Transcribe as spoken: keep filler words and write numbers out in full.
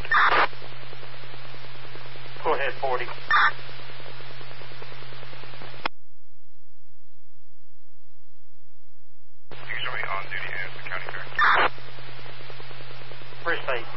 Go ahead, forty. You can show me on duty and the county fair. First eight.